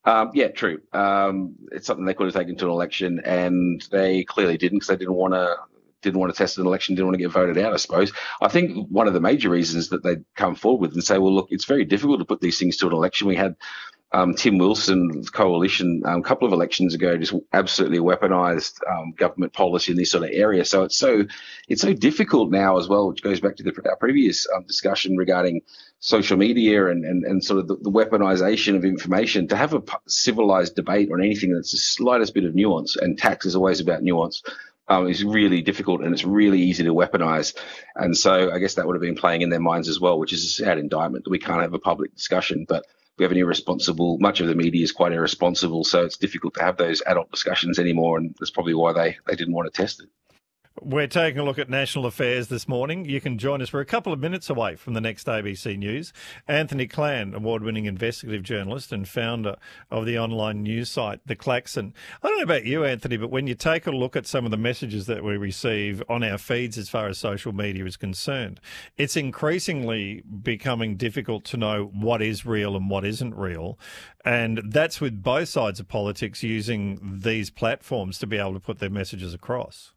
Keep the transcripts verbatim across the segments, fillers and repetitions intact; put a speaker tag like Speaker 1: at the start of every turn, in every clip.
Speaker 1: Um, yeah, true. Um, it's something they could have taken to an election, and they clearly didn't because they didn't want to didn't want to test an election, didn't want to get voted out, I suppose. I think one of the major reasons that they'd come forward with and say, well, look, it's very difficult to put these things to an election. We had um, Tim Wilson's coalition um, a couple of elections ago just absolutely weaponized um, government policy in this sort of area. So it's so it's so difficult now as well, which goes back to the, our previous um, discussion regarding social media and, and, and sort of the, the weaponization of information, to have a civilized debate on anything that's the slightest bit of nuance, and tax is always about nuance, um, is really difficult, and it's really easy to weaponize. And so I guess that would have been playing in their minds as well, which is a sad indictment that we can't have a public discussion, but we have an irresponsible, much of the media is quite irresponsible, so it's difficult to have those adult discussions anymore, and that's probably why they, they didn't want to test it.
Speaker 2: We're taking a look at national affairs this morning. You can join us. We're a couple of minutes away from the next A B C News. Anthony Clan, award-winning investigative journalist and founder of the online news site, The Klaxon. I don't know about you, Anthony, but when you take a look at some of the messages that we receive on our feeds as far as social media is concerned, it's increasingly becoming difficult to know what is real and what isn't real. And that's with both sides of politics using these platforms to be able to put their messages across.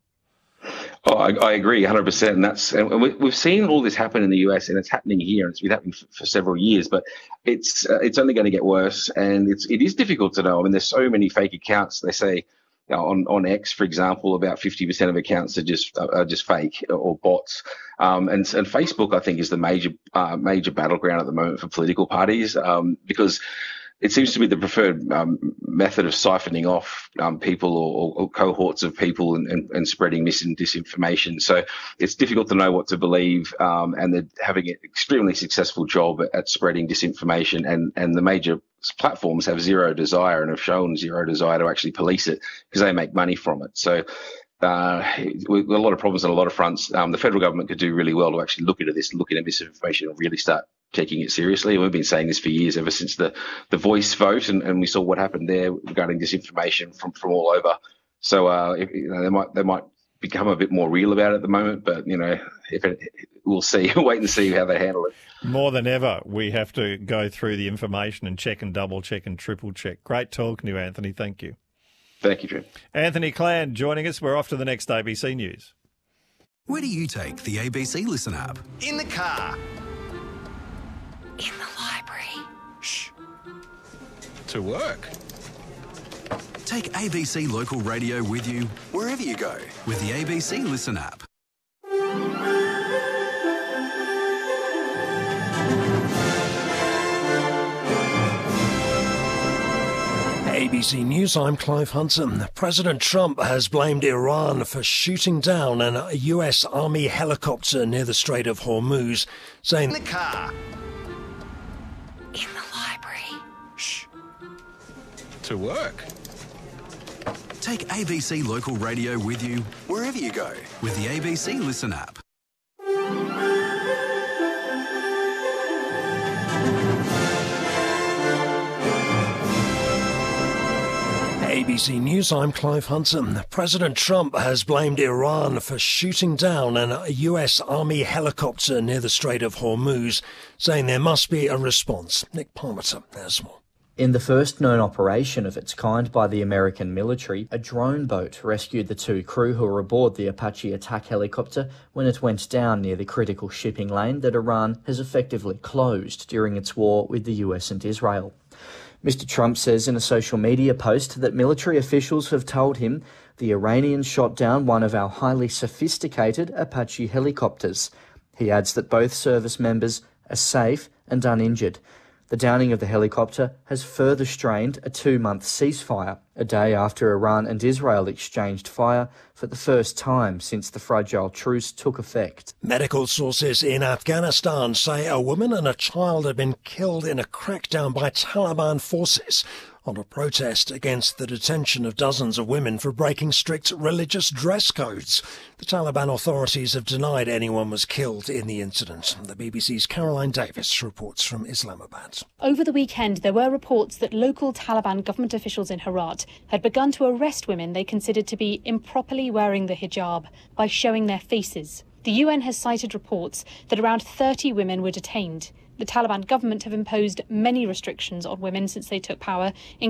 Speaker 1: Oh, I, I agree one hundred percent. And that's, and we, we've seen all this happen in the U S, and it's happening here, and it's been happening for, for several years, but it's uh, it's only going to get worse, and it's it is difficult to know. I mean, there's so many fake accounts. They say, you know, on on X, for example, about fifty percent of accounts are just are just fake or bots. Um, and and Facebook, I think, is the major uh, major battleground at the moment for political parties, um, because it seems to be the preferred um, method of siphoning off um, people or, or cohorts of people and, and, and spreading mis and disinformation. So it's difficult to know what to believe, um, and they're having an extremely successful job at, at spreading disinformation. And, and the major platforms have zero desire and have shown zero desire to actually police it because they make money from it. So uh, we've got a lot of problems on a lot of fronts. Um, the federal government could do really well to actually look into this, look into misinformation, and really start taking it seriously. We've been saying this for years, ever since the, the Voice vote, and, and we saw what happened there regarding disinformation from, from all over. So uh, if, you know, they might they might become a bit more real about it at the moment, but you know, if it, we'll see, wait and see how they handle it.
Speaker 2: More than ever, we have to go through the information and check and double check and triple check. Great talking to you, Anthony. Thank you.
Speaker 1: Thank you, Jim.
Speaker 2: Anthony Clan joining us. We're off to the next A B C News.
Speaker 3: Where do you take the A B C Listen app?
Speaker 4: In the car.
Speaker 5: In the library.
Speaker 4: Shh. To work.
Speaker 3: Take A B C Local Radio with you wherever you go with the A B C Listen app.
Speaker 6: A B C News, I'm Clive Hudson. President Trump has blamed Iran for shooting down a U S Army helicopter near the Strait of Hormuz, saying...
Speaker 4: In the car.
Speaker 5: In the library.
Speaker 4: Shh. To work.
Speaker 3: Take A B C Local Radio with you wherever you go with the A B C Listen app.
Speaker 6: A B C News, I'm Clive Hudson. President Trump has blamed Iran for shooting down a U S Army helicopter near the Strait of Hormuz, saying there must be a response. Nick Palmerton has more.
Speaker 7: In the first known operation of its kind by the American military, a drone boat rescued the two crew who were aboard the Apache attack helicopter when it went down near the critical shipping lane that Iran has effectively closed during its war with the U S and Israel. Mister Trump says in a social media post that military officials have told him the Iranians shot down one of our highly sophisticated Apache helicopters. He adds that both service members are safe and uninjured. The downing of the helicopter has further strained a two-month ceasefire, a day after Iran and Israel exchanged fire for the first time since the fragile truce took effect.
Speaker 6: Medical sources in Afghanistan say a woman and a child have been killed in a crackdown by Taliban forces on a protest against the detention of dozens of women for breaking strict religious dress codes. The Taliban authorities have denied anyone was killed in the incident. The B B C's Caroline Davis reports from Islamabad.
Speaker 8: Over the weekend, there were reports that local Taliban government officials in Herat had begun to arrest women they considered to be improperly wearing the hijab by showing their faces. The U N has cited reports that around thirty women were detained. The Taliban government have imposed many restrictions on women since they took power,